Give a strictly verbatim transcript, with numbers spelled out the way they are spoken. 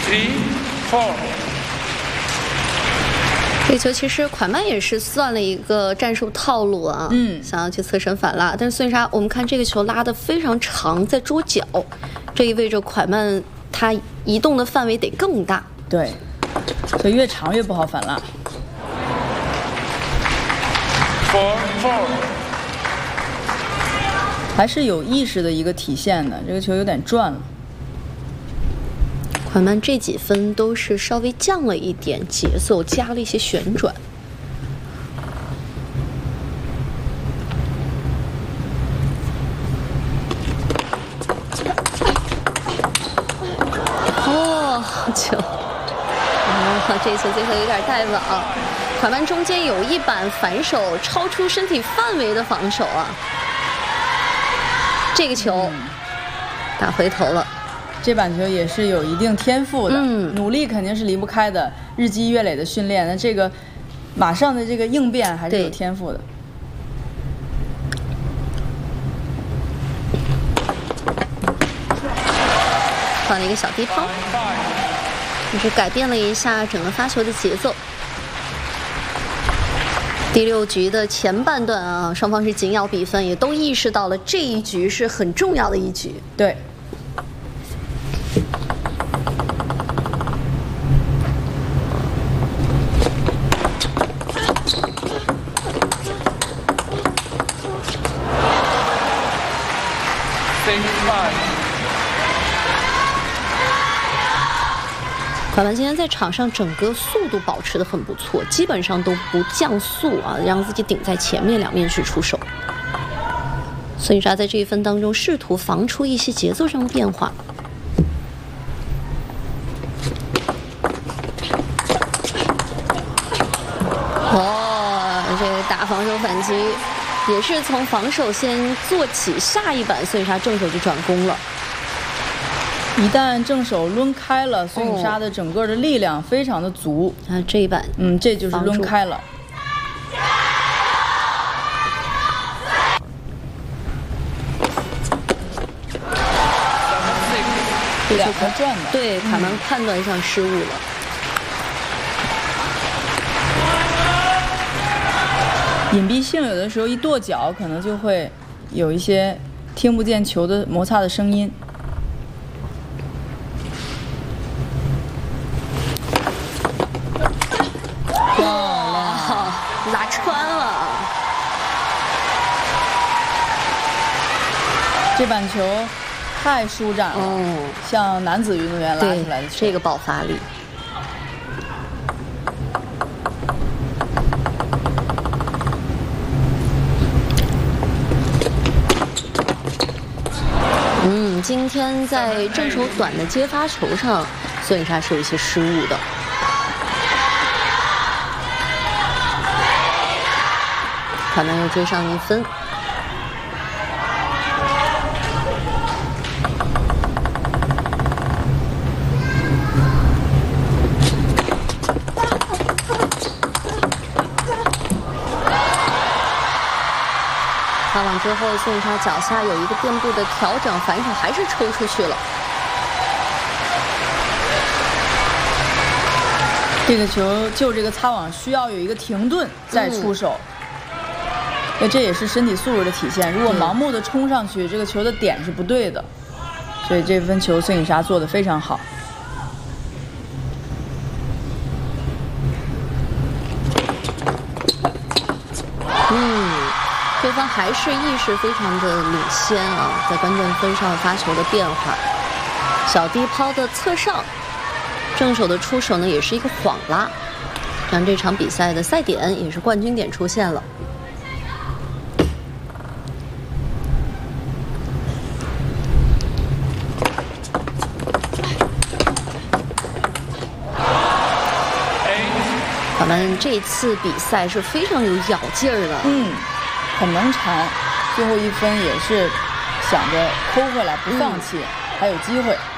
three four。 这个球其实蒯曼也是算了一个战术套路啊，嗯，想要去侧身反拉，但是孙颖莎，我们看这个球拉得非常长，在桌角，这意味着蒯曼他移动的范围得更大。 对，所以越长越不好反拉。 four four。 还是有意识的一个体现的，这个球有点转了。 蒯曼这几分都是稍微降了一点节奏，加了一些旋转。哦，好球！哦，这球最后有点带网。蒯曼中间有一板反手，超出身体范围的防守啊！这个球打回头了。 这板球也是有一定天赋的，嗯，努力肯定是离不开的，日积月累的训练，那这个马上的这个应变还是有天赋的。 换了一个小低抛，就是改变了一下整个发球的节奏。第六局的前半段啊，双方是紧咬比分，也都意识到了这一局是很重要的一局。 对。 蒯曼今天在场上整个速度保持得很不错，基本上都不降速啊，让自己顶在前面两面去出手。孙颖莎在这一分当中试图防出一些节奏上的变化。哦，这个大防守反击也是从防守先做起，下一板孙颖莎正手就转攻了。 一旦正手抡开了，孙颖莎的整个的力量非常的足。 啊，这一板， 嗯，这就是抡开了。两个转的， 对，蒯曼判断上失误了。 隐蔽性有的时候一跺脚，可能就会有一些听不见球的摩擦的声音。 哇，拉穿了！ 这板球太舒展了，哦，像男子运动员拉出来的球， 这个爆发力。嗯，今天在正手短的接发球上，孙颖莎是有一些失误的。蒯曼又追上一分。擦网之后，孙颖莎脚下有一个垫步的调整，反手还是抽出去了。 这个球就这个擦网需要有一个停顿再出手。嗯，那这也是身体素质的体现。如果盲目的冲上去，这个球的点是不对的。所以这分球孙颖莎做得非常好。 嗯，对方还是意识非常的领先啊，在关键分上发球的变化。小低抛的侧上，正手的出手呢也是一个晃拉，让这场比赛的赛点也是冠军点出现了。蒯曼这次比赛是非常有咬劲儿的， 嗯，很能缠，最后一分也是想着抠回来不放弃，嗯，还有机会。